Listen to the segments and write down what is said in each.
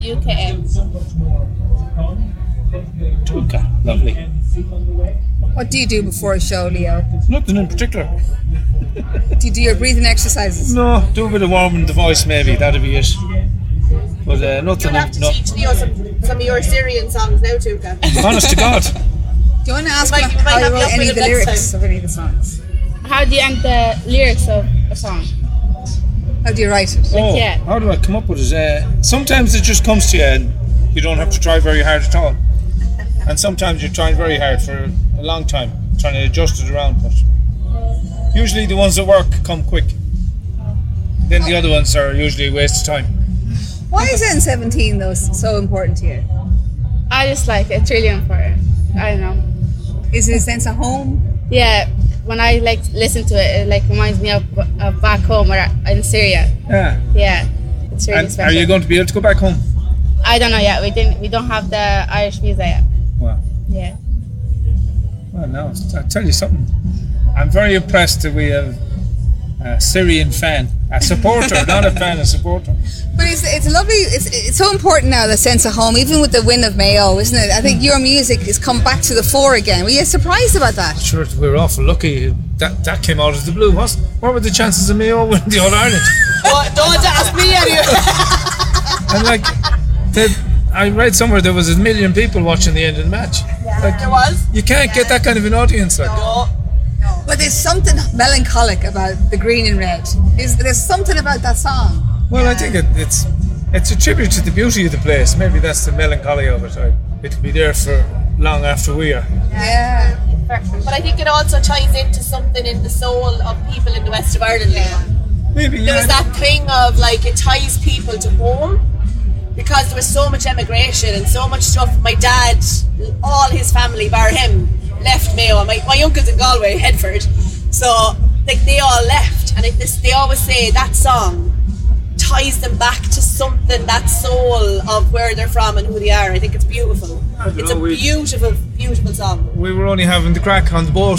UKM. Tuka, lovely. What do you do before a show, Leo? Nothing in particular. Do you do your breathing exercises? No, do a bit of warming the voice maybe, that'd be it. But nothing. You'll have to teach Leo some of your Syrian songs now, Tuka. Honest to God. Do you want to ask You might how you have wrote luck any with of the it next lyrics of any of the songs? How do you end the lyrics of a song? How do you write it? Oh, yeah. how do I come up with it? Sometimes it just comes to you and you don't have to try very hard at all. And sometimes you're trying very hard for a long time, trying to adjust it around. But usually the ones that work come quick. Then the other ones are usually a waste of time. Why is N17 though so important to you? I just like it. It's really important. I don't know. Is it a sense of home? Yeah, when I listen to it, it reminds me of back home or in Syria. Yeah. Yeah, it's really And special. are you going to be able to go back home? I don't know yet. We don't have the Irish visa yet. Well, Yeah. no, I'll tell you something. I'm very impressed that we have a Syrian fan, a supporter, not a fan, a supporter. But it's lovely. It's so important now, the sense of home, even with the win of Mayo, isn't it? I think your music has come back to the fore again. Were you surprised about that? Sure, we were awful lucky that came out of the blue. What were the chances of Mayo winning the All Ireland? Don't ask me anyway. And I read somewhere there was 1 million people watching the end of the match. There was. You can't get that kind of an audience. No. But there's something melancholic about the green and red. There's something about that song. Well, I think it's a tribute to the beauty of the place. Maybe that's the melancholy of it. It'll be there for long after we are. Yeah. But I think it also ties into something in the soul of people in the west of Ireland. Maybe There was that thing of it ties people to home because there was so much emigration and so much stuff. My dad, all his family, bar him, left Mayo. My uncle's in Galway, Headford. So they all left, and they always say that song ties them back to something, that soul of where they're from and who they are. I think it's beautiful. It's a beautiful, beautiful song. we were only having the crack on the boat.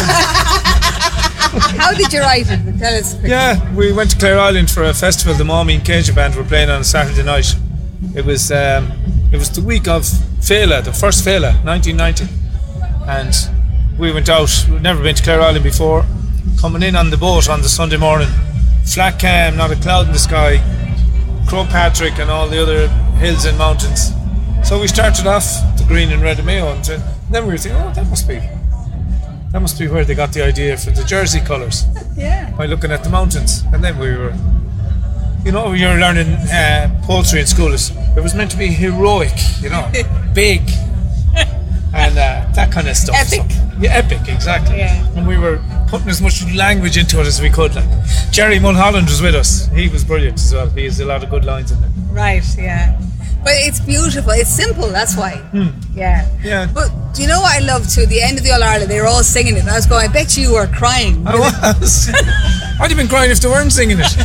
How did you write it? Tell us. Yeah, we went to Clare Island for a festival. The Mommy and Cajun Band were playing on a Saturday night. It was the week of Fela, the first Fela, 1990, and we went out. We'd never been to Clare Island before. Coming in on the boat on the Sunday morning, flat calm, not a cloud in the sky, Croagh Patrick and all the other hills and mountains. So we started off the green and red of Mayo, and then we were thinking, that must be where they got the idea for the jersey colours. Yeah. By looking at the mountains. And then we were, you're learning poetry in school. It was meant to be heroic, big, and that kind of stuff. Epic. So, yeah, epic, exactly. Yeah. And we were putting as much language into it as we could. Jerry Mulholland was with us. He was brilliant as well. He has a lot of good lines in there. Right, yeah. But it's beautiful. It's simple, that's why. Yeah. Yeah. But do you know what I love too? At the end of the All Ireland, they were all singing it. And I was going, I bet you were crying. I was. I'd have been crying if they weren't singing it.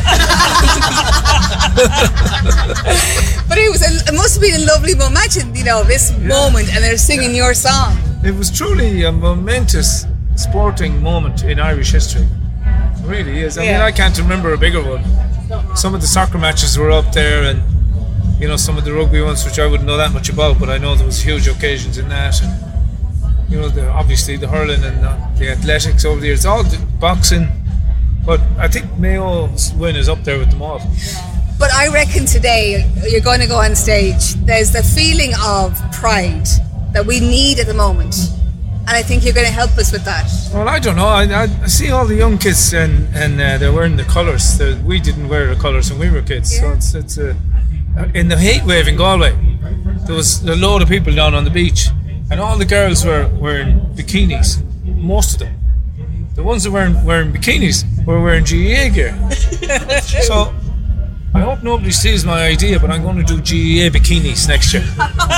But it must have been a lovely moment. Imagine, this moment and they're singing your song. It was truly a momentous sporting moment in Irish history. It really is. I mean, I can't remember a bigger one. Some of the soccer matches were up there, and some of the rugby ones, which I wouldn't know that much about, but I know there was huge occasions in that, and obviously the hurling and the athletics over the years, all the boxing. But I think Mayo's win is up there with them all. But I reckon today you're going to go on stage. There's the feeling of pride that we need at the moment, and I think you're going to help us with that. Well, I don't know. I see all the young kids and they're wearing the colours. We didn't wear the colours when we were kids, so it's in the heat wave in Galway. There was a load of people down on the beach, and all the girls were wearing bikinis. Most of them. The ones that weren't wearing bikinis were wearing GEA gear. So I hope nobody steals my idea, but I'm going to do GEA bikinis next year.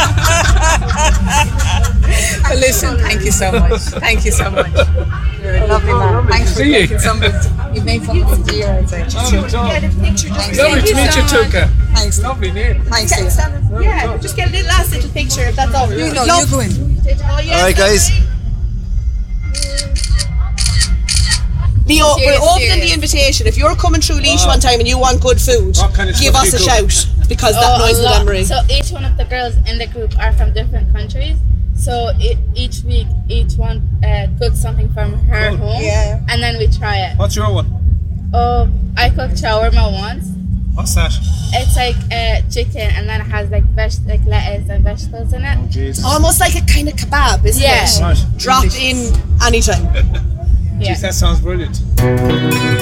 Well, listen, thank you so much. Thank you so much. You're a lovely man. Thanks for See you. making something. You've made something of the year, I'd say. Get a picture. Lovely to meet you, Tuka. Thanks. Lovely name. Thanks, Leah. Yeah, just get a last little picture if that's all. You go in. Oh, yes, All right, guys. Leo, we're Serious, opening serious. the invitation. If you're coming through Laois one time and you want good food, What kind of give stuff us do a you cook? shout, because that a noise in lot. Emery. So each one of the girls in the group are from different countries. So each week, each one cooks something from her Cool. home, Yeah. and then we try it. What's your one? Oh, I cooked shawarma once. What's that? It's like chicken, and then it has like lettuce and vegetables in it. Oh, Jesus. Almost like a kind of kebab, isn't Yeah. it? Right. Drop in anytime. Yeah. Jeez, that sounds brilliant.